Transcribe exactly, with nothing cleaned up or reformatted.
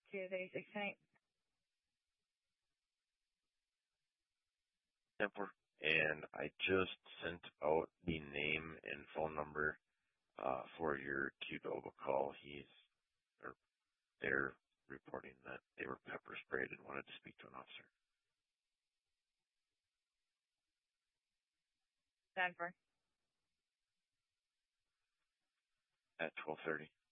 two thirty-six tonight. Denver. And I just sent out the name and phone number uh, for your Qdoba call. He's, or they're reporting that they were pepper sprayed and wanted to speak to an officer. Denver. At twelve thirty.